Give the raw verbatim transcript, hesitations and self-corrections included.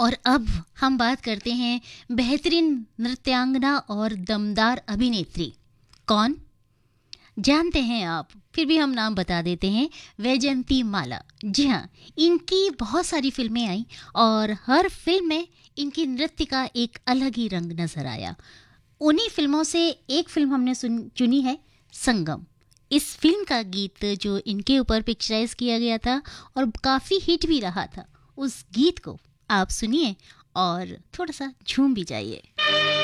और अब हम बात करते हैं बेहतरीन नृत्यांगना और दमदार अभिनेत्री। कौन जानते हैं आप? फिर भी हम नाम बता देते हैं, वैजयंती माला। जी हाँ, इनकी बहुत सारी फिल्में आई और हर फिल्म में इनकी नृत्य का एक अलग ही रंग नजर आया। उन्हीं फिल्मों से एक फिल्म हमने सुन चुनी है, संगम। इस फिल्म का गीत जो इनके ऊपर पिक्चराइज किया गया था और काफ़ी हिट भी रहा था, उस गीत को आप सुनिए और थोड़ा सा झूम भी जाइए।